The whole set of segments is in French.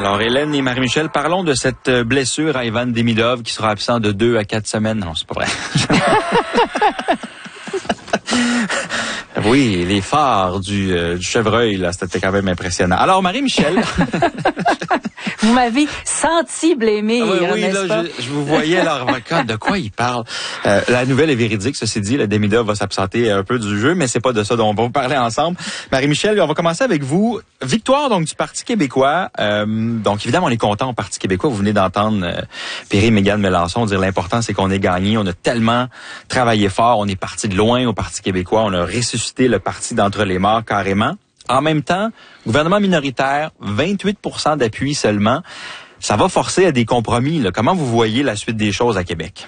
Alors, Hélène et Marie-Michel, parlons de cette blessure à Ivan Demidov qui sera absent de 2 à 4 semaines. Non, c'est pas vrai. Oui, les phares du chevreuil, là, c'était quand même impressionnant. Alors, Marie-Michel. Vous m'avez senti blêmer. Oui, là, je vous voyais leur avocat. De quoi il parle? La nouvelle est véridique, ceci dit. Le Demidov va s'absenter un peu du jeu, mais c'est pas de ça dont on va vous parler ensemble. Marie-Michel, on va commencer avec vous. Victoire, donc, du Parti québécois. Donc, évidemment, on est content au Parti québécois. Vous venez d'entendre Pierre et Mégane Mélenchon dire l'important, c'est qu'on ait gagné. On a tellement travaillé fort. On est parti de loin au Parti québécois. On a ressuscité le parti d'entre les morts, carrément. En même temps, gouvernement minoritaire, 28% d'appui seulement. Ça va forcer à des compromis, là. Comment vous voyez la suite des choses à Québec?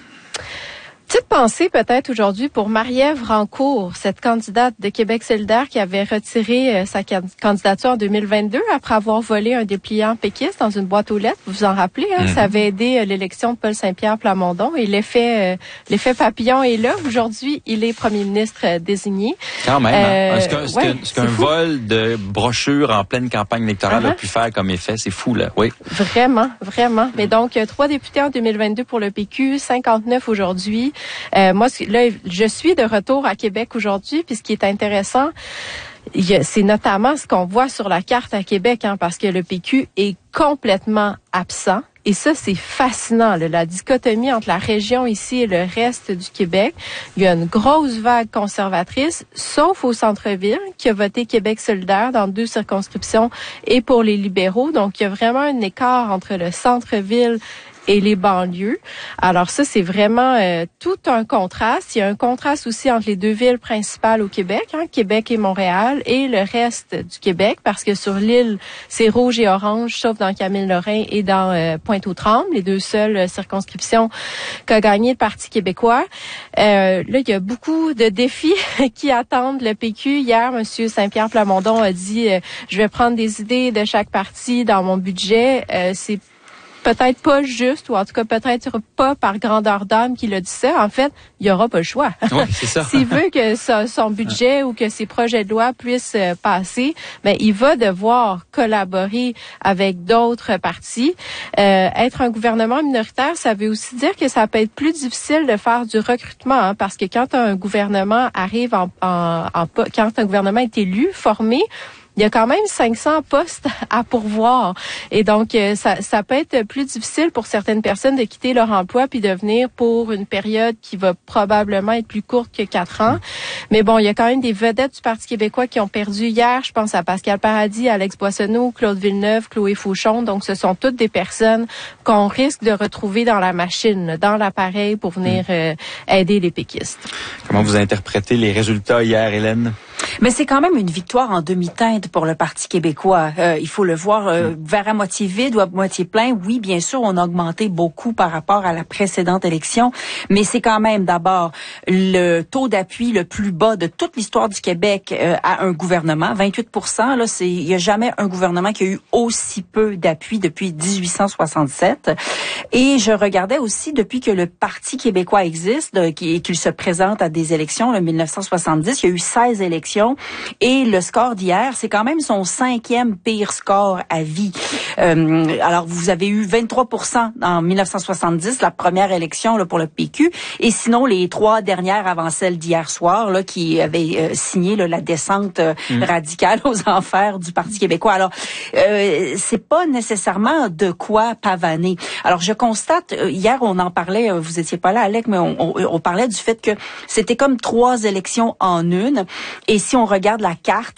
Petite pensée peut-être aujourd'hui pour Marie-Ève Rancourt, cette candidate de Québec solidaire qui avait retiré sa candidature en 2022 après avoir volé un dépliant péquiste dans une boîte aux lettres. Vous vous en rappelez, hein? Ça avait aidé l'élection de Paul Saint-Pierre Plamondon et l'effet papillon est là. Aujourd'hui, il est premier ministre désigné. Quand même, hein? Ce qu'un vol de brochure en pleine campagne électorale a pu faire comme effet, c'est fou, là. Oui. Vraiment, vraiment. Mais donc, 3 députés en 2022 pour le PQ, 59 aujourd'hui. Moi, là, je suis de retour à Québec aujourd'hui, puis ce qui est intéressant, c'est notamment ce qu'on voit sur la carte à Québec, hein, parce que le PQ est complètement absent. Et ça, c'est fascinant, là, la dichotomie entre la région ici et le reste du Québec. Il y a une grosse vague conservatrice, sauf au centre-ville, qui a voté Québec solidaire dans 2 circonscriptions et pour les libéraux. Donc, il y a vraiment un écart entre le centre-ville et les banlieues. Alors ça, c'est vraiment tout un contraste. Il y a un contraste aussi entre les 2 villes principales au Québec, hein, Québec et Montréal, et le reste du Québec, parce que sur l'île, c'est rouge et orange, sauf dans Camille-Lorrain et dans Pointe-aux-Trembles, les 2 seules circonscriptions qu'a gagné le Parti québécois. Là, il y a beaucoup de défis qui attendent le PQ. Hier, M. Saint-Pierre Plamondon a dit je vais prendre des idées de chaque parti dans mon budget. C'est peut-être pas juste, ou en tout cas peut-être pas par grandeur d'âme qu'il a dit ça. En fait, il y aura pas le choix. Oui, c'est ça. S'il veut que son budget ou que ses projets de loi puissent passer, ben il va devoir collaborer avec d'autres partis. Être un gouvernement minoritaire, ça veut aussi dire que ça peut être plus difficile de faire du recrutement, hein, parce que quand un gouvernement arrive quand un gouvernement est élu, formé, il y a quand même 500 postes à pourvoir. Et donc, ça peut être plus difficile pour certaines personnes de quitter leur emploi puis de venir pour une période qui va probablement être plus courte que 4 ans. Mais bon, il y a quand même des vedettes du Parti québécois qui ont perdu hier. Je pense à Pascal Paradis, Alex Boissonneau, Claude Villeneuve, Chloé Fauchon. Donc, ce sont toutes des personnes qu'on risque de retrouver dans la machine, dans l'appareil pour venir aider les péquistes. Comment vous interprétez les résultats hier, Hélène? Mais c'est quand même une victoire en demi-teinte pour le Parti québécois. Il faut le voir vers à moitié vide ou à moitié plein. Oui, bien sûr, on a augmenté beaucoup par rapport à la précédente élection, mais c'est quand même d'abord le taux d'appui le plus bas de toute l'histoire du Québec à un gouvernement. 28%, là, il y a jamais un gouvernement qui a eu aussi peu d'appui depuis 1867. Et je regardais aussi depuis que le Parti québécois existe et qu'il se présente à des élections, en 1970, il y a eu 16 élections. Et le score d'hier, c'est quand même son 5e pire score à vie. Alors, vous avez eu 23% en 1970, la première élection là, pour le PQ. Et sinon, les 3 dernières avant celle d'hier soir, là, qui avaient signé là, la descente radicale aux enfers du Parti québécois. Alors, c'est pas nécessairement de quoi pavaner. Alors, je constate, hier, on en parlait, vous étiez pas là, Alec, mais on parlait du fait que c'était comme 3 élections en une. Et si on regarde la carte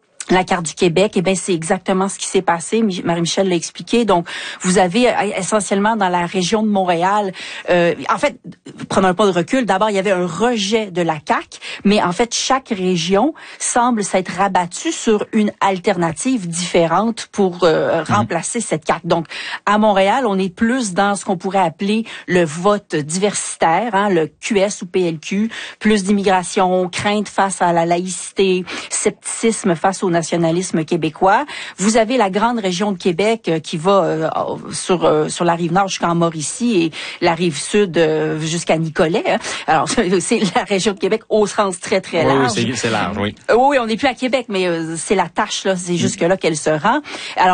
du Québec, eh ben c'est exactement ce qui s'est passé. Marie-Michel l'a expliqué. Donc, vous avez essentiellement dans la région de Montréal, en fait, prenons un pas de recul. D'abord, il y avait un rejet de la CAQ, mais en fait, chaque région semble s'être rabattue sur une alternative différente pour remplacer cette CAQ. Donc, à Montréal, on est plus dans ce qu'on pourrait appeler le vote diversitaire, hein, le QS ou PLQ, plus d'immigration, crainte face à la laïcité, scepticisme face au nationalisme québécois. Vous avez la grande région de Québec qui va sur la rive nord jusqu'en Mauricie et la rive sud jusqu'à Nicolet. Hein. Alors, c'est la région de Québec au sens très, très large. Oui, c'est large, oui. Oui, on n'est plus à Québec, mais c'est la tâche, là. C'est jusque-là qu'elle se rend. Alors,